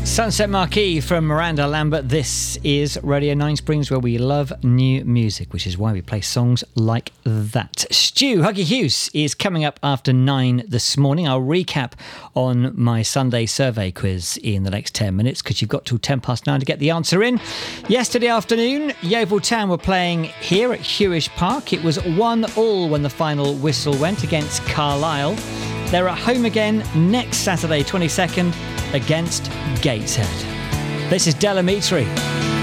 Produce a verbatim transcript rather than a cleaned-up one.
Sunset Marquee from Miranda Lambert. This is Radio nine Springs, where we love new music, which is why we play songs like that. Stu, Huggy Hughes is coming up after nine this morning. I'll recap on my Sunday survey quiz in the next ten minutes, because you've got till ten past nine to get the answer in. Yesterday afternoon, Yeovil Town were playing here at Hewish Park. It was one all when the final whistle went against Carlisle. They're at home again next Saturday, twenty-second, against Gateshead. This is Delamitri.